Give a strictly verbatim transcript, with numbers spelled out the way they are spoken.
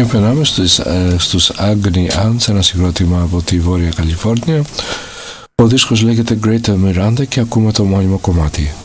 και περνάμε στους, ε, στους Agony Aunts, ένα συγκρότημα από τη Βόρεια Καλιφόρνια. Ο δίσκος λέγεται Greater Miranda και ακούμε το μόνιμο κομμάτι.